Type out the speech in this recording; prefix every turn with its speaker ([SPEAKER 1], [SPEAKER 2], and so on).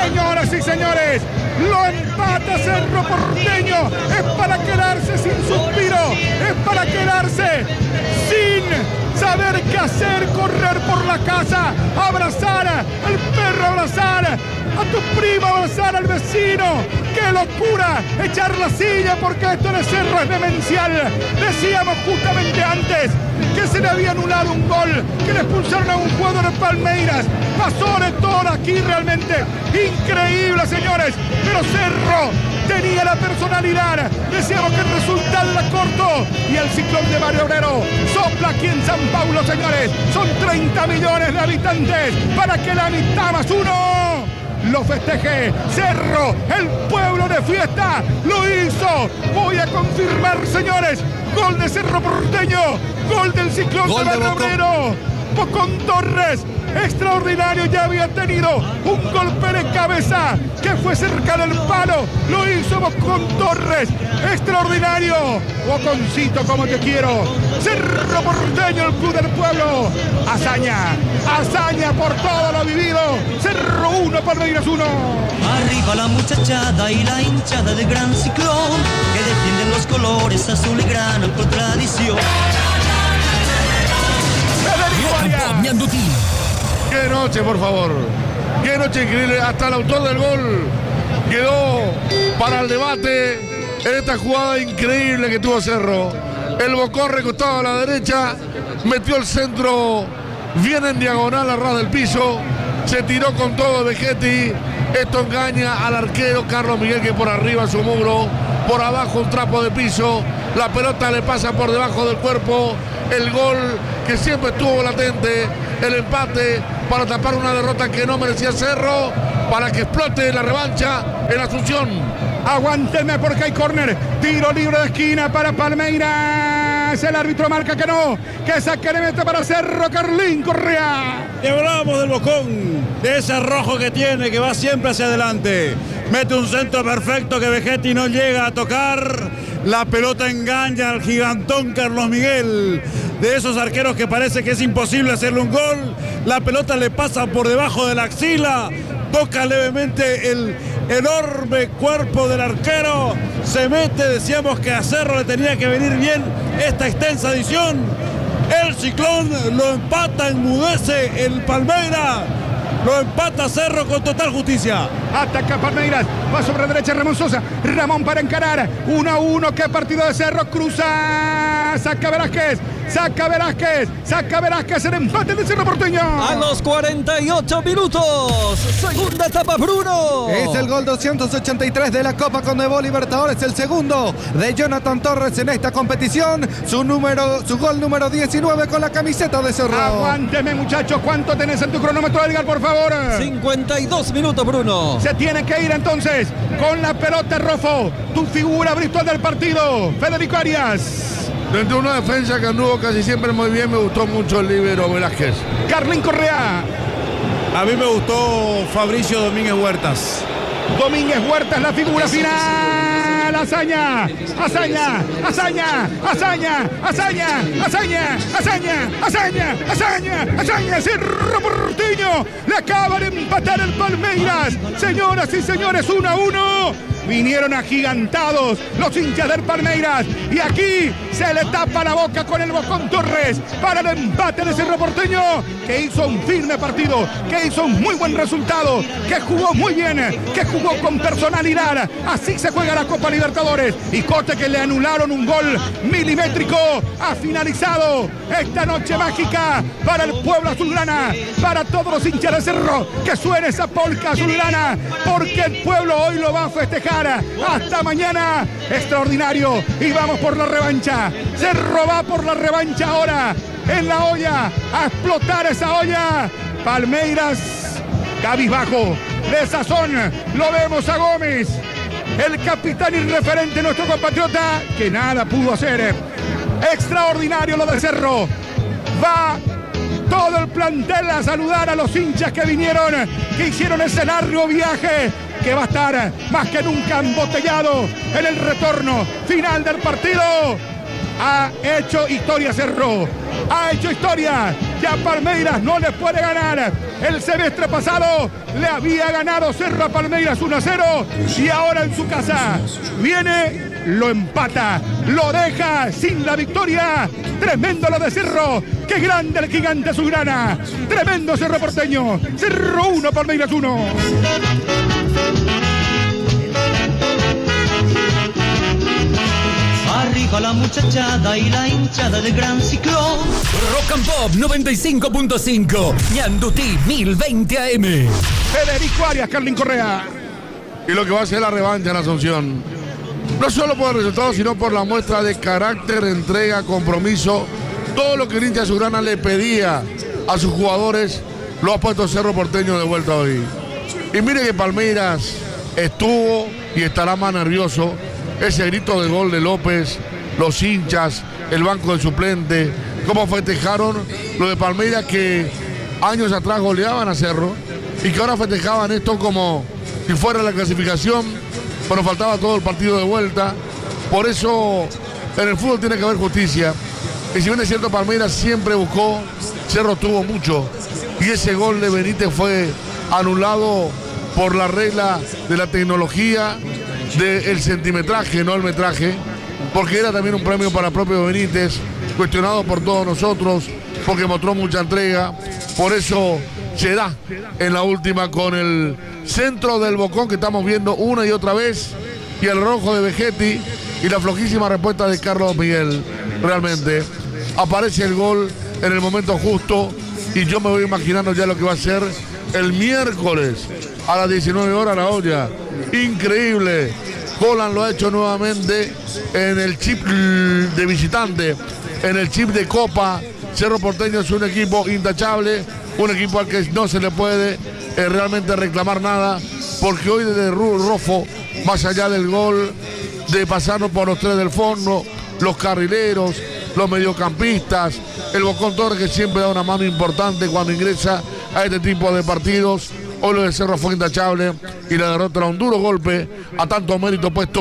[SPEAKER 1] Señoras y señores, lo empata Cerro Porteño. Es para quedarse sin suspiro, es para quedarse sin saber qué hacer, correr por la casa, abrazar al perro, abrazar a tu primo, abrazar al vecino. ¡Qué locura! Echar la silla porque esto de Cerro es demencial. Decíamos justamente antes que se le había anulado un gol, que le expulsaron a un jugador de Palmeiras. Pasó de todo aquí realmente. Increíble, señores. Pero Cerro tenía la personalidad. Decíamos que el resultado era corto. Y el ciclón de Mario Obrero sopla aquí en San Paulo, señores. Son 30 millones de habitantes para que la mitad más uno lo festeje. Cerro, el pueblo de fiesta, lo hizo. Voy a confirmar, señores. Gol de Cerro Porteño. Gol del ciclón de Mario Obrero. Bocón Torres. Extraordinario, ya había tenido un golpe de cabeza que fue cerca del palo, lo hizo Bocón Torres, extraordinario. Boconcito, como te quiero. Cerro Porteño, el club del pueblo. Hazaña, hazaña por todo lo vivido. Cerro 1, Palmeiras 1.
[SPEAKER 2] Arriba la muchachada y la hinchada del gran ciclón, que defienden los colores azul y grana por tradición.
[SPEAKER 3] Qué noche, por favor. Qué noche increíble. Hasta el autor del gol quedó para el debate en esta jugada increíble que tuvo Cerro. El Bocón recostado a la derecha, metió el centro bien en diagonal a ras del piso, se tiró con todo Vegetti. Esto engaña al arquero Carlos Miguel, que por arriba su muro, por abajo un trapo de piso, la pelota le pasa por debajo del cuerpo. El gol que siempre estuvo latente, el empate para tapar una derrota que no merecía Cerro, para que explote la revancha en Asunción.
[SPEAKER 1] Aguántenme porque hay córner, tiro libre de esquina para Palmeiras. El árbitro marca que no, que saque de meta para Cerro. Carlín Correa.
[SPEAKER 4] Y hablábamos del Bocón, de ese rojo que tiene, que va siempre hacia adelante. Mete un centro perfecto que Vegetti no llega a tocar. La pelota engaña al gigantón Carlos Miguel. De esos arqueros que parece que es imposible hacerle un gol. La pelota le pasa por debajo de la axila. Toca levemente el enorme cuerpo del arquero. Se mete, decíamos que a Cerro le tenía que venir bien esta extensa edición. El ciclón lo empata, enmudece el Palmeiras. Lo empata Cerro con total justicia.
[SPEAKER 1] Ataca Palmeiras. Va sobre la derecha Ramón Sosa. Ramón para encarar. 1-1. Qué partido de Cerro. Cruza. Saca Velázquez. Saca Velázquez. Saca Velázquez. El empate de Cerro Porteño.
[SPEAKER 5] A los 48 minutos. Segunda etapa, Bruno.
[SPEAKER 6] Es el gol 283 de la Copa Conmebol Libertadores. El segundo de Jonathan Torres en esta competición. Su gol número 19 con la camiseta de Cerro.
[SPEAKER 1] Aguánteme, muchachos. ¿Cuánto tenés en tu cronómetro, Edgar, por favor?
[SPEAKER 5] 52 minutos, Bruno.
[SPEAKER 1] Se tiene que ir entonces con la pelota, Rofo. Tu figura virtual del partido, Federico Arias.
[SPEAKER 3] Dentro de una defensa que anduvo casi siempre muy bien, me gustó mucho el líbero Velázquez.
[SPEAKER 1] Carlín Correa.
[SPEAKER 4] A mí me gustó Fabricio Domínguez Huertas.
[SPEAKER 1] Domínguez Huertas, la figura final. Hazaña, hazaña, hazaña, hazaña, hazaña, hazaña, hazaña, hazaña, hazaña, hazaña. Cerro Porteño le acaba de empatar el Palmeiras. Señoras y señores, 1-1. Vinieron agigantados los hinchas del Palmeiras. Y aquí se le tapa la boca con el Bocón Torres para el empate de Cerro Porteño, que hizo un firme partido, que hizo un muy buen resultado, que jugó muy bien, que jugó con personalidad. Así se juega la Copa Libertadores. Y Cote, que le anularon un gol milimétrico, ha finalizado esta noche mágica para el pueblo azulgrana, para todos los hinchas de Cerro. Que suene esa polca azulgrana, porque el pueblo hoy lo va a festejar. Hasta mañana, extraordinario. Y vamos por la revancha. Cerro va por la revancha ahora. En la olla, a explotar esa olla. Palmeiras, cabizbajo, de sazón. Lo vemos a Gómez, el capitán irreferente, nuestro compatriota, que nada pudo hacer. Extraordinario lo de Cerro. Va todo el plantel a saludar a los hinchas que vinieron, que hicieron ese largo viaje, que va a estar más que nunca embotellado en el retorno final del partido. Ha hecho historia Cerro, ha hecho historia Ya Palmeiras no les puede ganar. El semestre pasado le había ganado Cerro a Palmeiras 1-0 y ahora en su casa viene, lo empata, lo deja sin la victoria. Tremendo lo de Cerro. Qué grande el gigante azulgrana. Tremendo Cerro Porteño. Cerro 1, Palmeiras 1.
[SPEAKER 2] Arriba la muchachada y la hinchada del gran ciclón.
[SPEAKER 5] Rock and Pop 95.5. Ñandutí 1020 AM.
[SPEAKER 1] Federico Arias, Carlin Correa.
[SPEAKER 3] Y lo que va a ser la revancha en Asunción. No solo por el resultado, sino por la muestra de carácter, entrega, compromiso. Todo lo que el hincha azulgrana le pedía a sus jugadores lo ha puesto Cerro Porteño de vuelta hoy. Y mire que Palmeiras estuvo y estará más nervioso. Ese grito de gol de López, los hinchas, el banco de suplente, cómo festejaron lo de Palmeiras que años atrás goleaban a Cerro y que ahora festejaban esto como si fuera la clasificación, pero faltaba todo el partido de vuelta. Por eso en el fútbol tiene que haber justicia. Y si bien es cierto, Palmeiras siempre buscó, Cerro tuvo mucho. Y ese gol de Benítez fue anulado por la regla de la tecnología, del centimetraje, no el metraje, porque era también un premio para propio Benítez, cuestionado por todos nosotros, porque mostró mucha entrega. Por eso se da en la última con el centro del Bocón que estamos viendo una y otra vez, y el rojo de Vegetti y la flojísima respuesta de Carlos Miguel. Realmente aparece el gol en el momento justo y yo me voy imaginando ya lo que va a ser el miércoles a las 19 horas la olla. Increíble. Holland lo ha hecho nuevamente en el chip de visitante, en el chip de Copa. Cerro Porteño es un equipo intachable, un equipo al que no se le puede realmente reclamar nada, porque hoy desde Rofo, más allá del gol, de pasarnos por los tres del fondo, los carrileros, los mediocampistas, el Bocón Torres que siempre da una mano importante cuando ingresa a este tipo de partidos. Hoy lo de Cerro fue intachable y la derrota era un duro golpe a tanto mérito puesto